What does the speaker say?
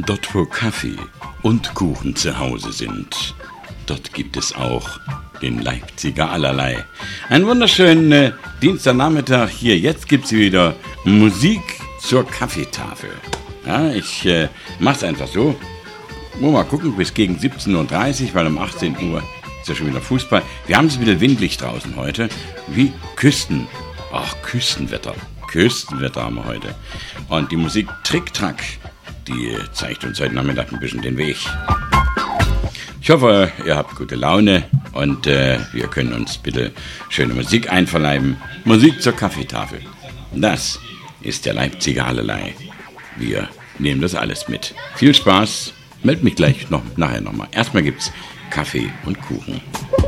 Dort, wo Kaffee und Kuchen zu Hause sind, dort gibt es auch den Leipziger Allerlei. Einen wunderschönen Dienstagnachmittag hier. Jetzt gibt es wieder Musik zur Kaffeetafel. Ja, ich mach's einfach so. Muss mal gucken, bis gegen 17:30 Uhr, weil um 18 Uhr ist ja schon wieder Fußball. Wir haben es wieder windlig draußen heute, wie Küstenwetter. Küstenwetter haben wir heute. Und die Musik Trick-Track, die zeigt uns heute Nachmittag ein bisschen den Weg. Ich hoffe, ihr habt gute Laune und wir können uns bitte schöne Musik einverleiben. Musik zur Kaffeetafel. Das ist der Leipziger Allerlei. Wir nehmen das alles mit. Viel Spaß. Meld mich gleich nachher nochmal. Erstmal gibt's Kaffee und Kuchen.